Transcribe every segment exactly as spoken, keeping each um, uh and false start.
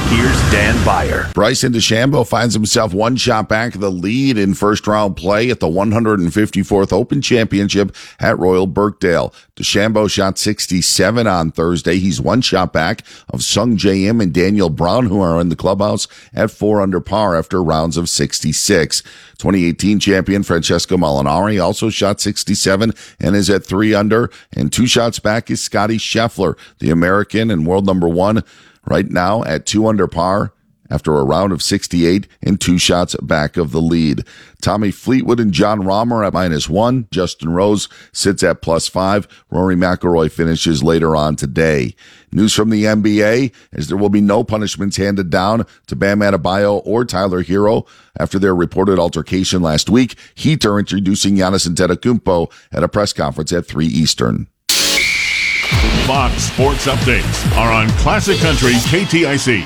Here's Dan Beyer. Bryson DeChambeau finds himself one shot back of the lead in first-round play at the one hundred fifty-fourth Open Championship at Royal Birkdale. DeChambeau shot sixty-seven on Thursday. He's one shot back of Sung J M and Daniel Brown, who are in the clubhouse at four under par after rounds of sixty-six. twenty eighteen champion Francesco Molinari also shot sixty-seven and is at three under. And two shots back is Scotty Scheffler, the American and world number one, right now at two under par after a round of sixty-eight and two shots back of the lead. Tommy Fleetwood and John Rahm at minus one. Justin Rose sits at plus five. Rory McIlroy finishes later on today. News from the N B A is there will be no punishments handed down to Bam Adebayo or Tyler Hero after their reported altercation last week. Heat are introducing Giannis Antetokounmpo at a press conference at three Eastern. Fox Sports Updates are on Classic Country K T I C.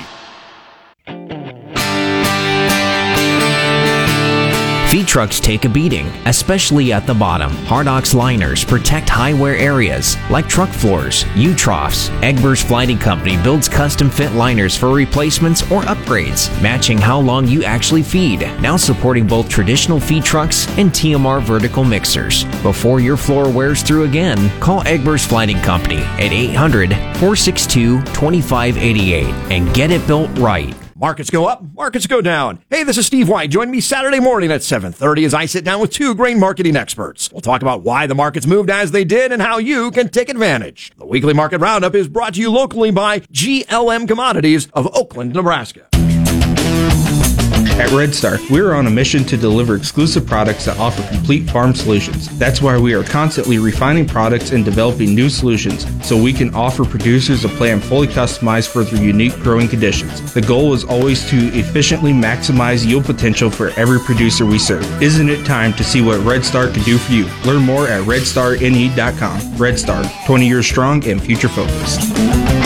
Feed trucks take a beating, especially at the bottom. Hardox liners protect high wear areas like truck floors, U-troughs. Egbers Flighting Company builds custom fit liners for replacements or upgrades, matching how long you actually feed. Now supporting both traditional feed trucks and T M R vertical mixers. Before your floor wears through again, call Egbers Flighting Company at eight hundred, four six two, two five eight eight and get it built right. Markets go up, markets go down. Hey, this is Steve White. Join me Saturday morning at seven thirty as I sit down with two grain marketing experts. We'll talk about why the markets moved as they did and how you can take advantage. The weekly market roundup is brought to you locally by G L M Commodities of Oakland, Nebraska. At Red Star, we are on a mission to deliver exclusive products that offer complete farm solutions. That's why we are constantly refining products and developing new solutions so we can offer producers a plan fully customized for their unique growing conditions. The goal is always to efficiently maximize yield potential for every producer we serve. Isn't it time to see what Red Star can do for you? Learn more at red star n e dot com. Red Star, twenty years strong and future focused.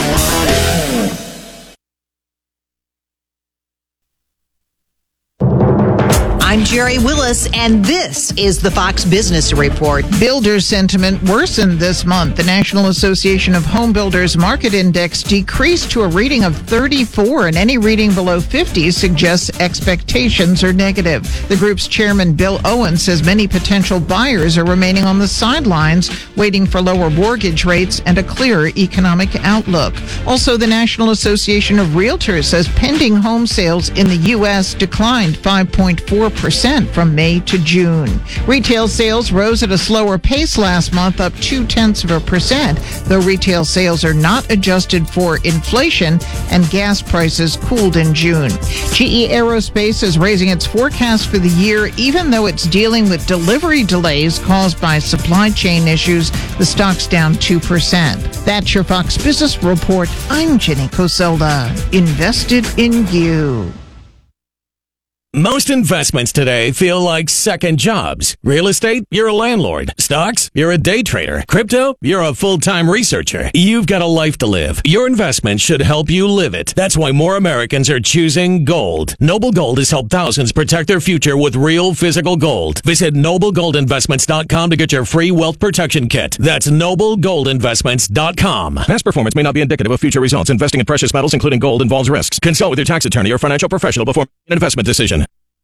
I'm Jerry Willis, and this is the Fox Business Report. Builder sentiment worsened this month. The National Association of Home Builders Market Index decreased to a reading of thirty-four, and any reading below fifty suggests expectations are negative. The group's chairman, Bill Owen, says many potential buyers are remaining on the sidelines, waiting for lower mortgage rates and a clearer economic outlook. Also, the National Association of Realtors says pending home sales in the U S declined five point four percent from May to June. Retail sales rose at a slower pace last month, up two-tenths of a percent, though retail sales are not adjusted for inflation and gas prices cooled in June. G E Aerospace is raising its forecast for the year, even though it's dealing with delivery delays caused by supply chain issues. The stock's down two percent. That's your Fox Business Report. I'm Jenny Coselda. Invested in you. Most investments today feel like second jobs. Real estate, you're a landlord. Stocks, you're a day trader. Crypto, you're a full-time researcher. You've got a life to live. Your investment should help you live it. That's why more Americans are choosing gold. Noble Gold has helped thousands protect their future with real physical gold. Visit noble gold investments dot com to get your free wealth protection kit. That's noble gold investments dot com. Past performance may not be indicative of future results. Investing in precious metals, including gold, involves risks. Consult with your tax attorney or financial professional before making an investment decision.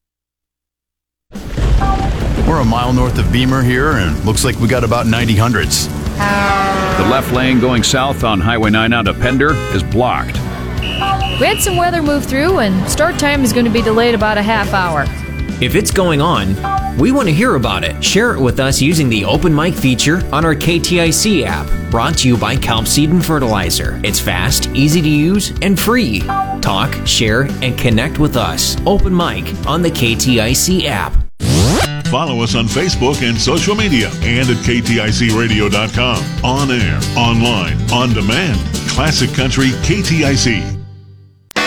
We're a mile north of Beamer here, and looks like we got about ninety hundreds. The left lane going south on Highway nine out of Pender is blocked. We had some weather move through, and start time is going to be delayed about a half hour. If it's going on, we want to hear about it. Share it with us using the Open Mic feature on our K T I C app. Brought to you by Kelp Seed and Fertilizer. It's fast, easy to use, and free. Talk, share, and connect with us. Open Mic on the K T I C app. Follow us on Facebook and social media and at K T I C radio dot com. On air, online, on demand. Classic Country K T I C.